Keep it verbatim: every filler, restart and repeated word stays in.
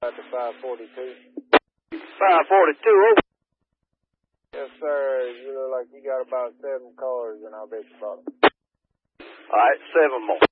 At the five forty-two. five forty-two, over. Yes, sir. You look like you got about seven cars, and I'll bet you bought them. All right, seven more.